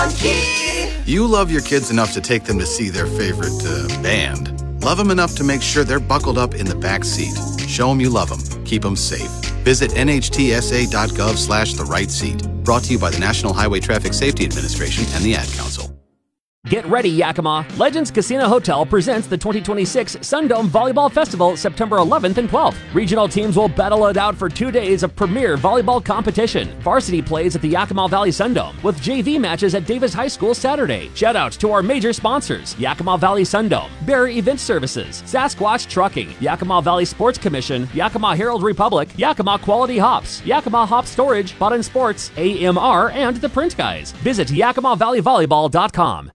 Key. You love your kids enough to take them to see their favorite band. Love them enough to make sure they're buckled up in the back seat. Show them you love them. Keep them safe. Visit nhtsa.gov/the-right-seat. Brought to you by the National Highway Traffic Safety Administration and the Ad Council. Get ready, Yakima! Legends Casino Hotel presents the 2026 Sundome Volleyball Festival September 11th and 12th. Regional teams will battle it out for 2 days of premier volleyball competition. Varsity plays at the Yakima Valley Sundome, with JV matches at Davis High School Saturday. Shout out to our major sponsors: Yakima Valley Sundome, Bear Event Services, Sasquatch Trucking, Yakima Valley Sports Commission, Yakima Herald Republic, Yakima Quality Hops, Yakima Hop Storage, Button Sports, AMR, and The Print Guys. Visit YakimaValleyVolleyball.com.